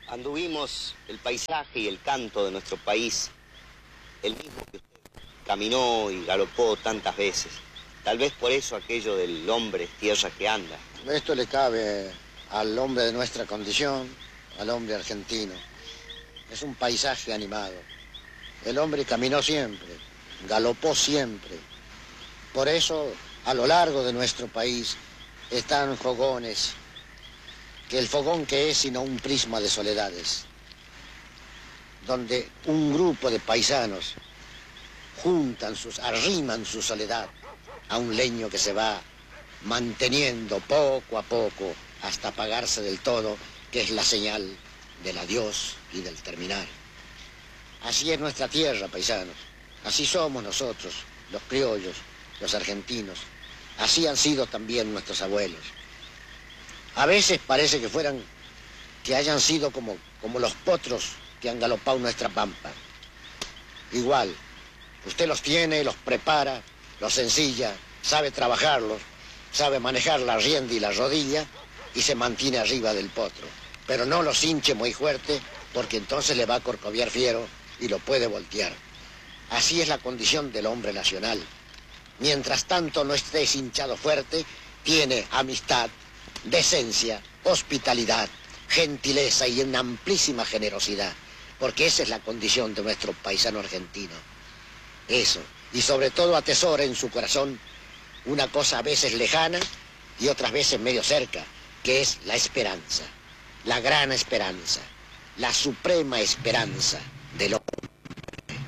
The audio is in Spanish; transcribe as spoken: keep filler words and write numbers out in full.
Anduvimos el paisaje y el canto de nuestro país, el mismo que usted caminó y galopó tantas veces. Tal vez por eso aquello del hombre es tierra que anda. Esto le cabe al hombre de nuestra condición, al hombre argentino. Es un paisaje animado. El hombre caminó siempre, galopó siempre. Por eso, a lo largo de nuestro país, están fogones, que el fogón que es sino un prisma de soledades, donde un grupo de paisanos juntan sus, arriman su soledad a un leño que se va manteniendo poco a poco hasta apagarse del todo, que es la señal del adiós y del terminar. Así es nuestra tierra, paisanos. Así somos nosotros, los criollos, los argentinos. Así han sido también nuestros abuelos. A veces parece que fueran, que hayan sido como, como los potros que han galopado nuestra pampa. Igual, usted los tiene, los prepara, los ensilla, sabe trabajarlos, sabe manejar la rienda y la rodilla y se mantiene arriba del potro. Pero no los hinche muy fuerte porque entonces le va a corcoviar fiero y lo puede voltear. Así es la condición del hombre nacional. Mientras tanto no esté hinchado fuerte, tiene amistad, decencia, hospitalidad, gentileza y una amplísima generosidad, porque esa es la condición de nuestro paisano argentino. Eso, y sobre todo atesora en su corazón una cosa a veces lejana y otras veces medio cerca, que es la esperanza, la gran esperanza, la suprema esperanza.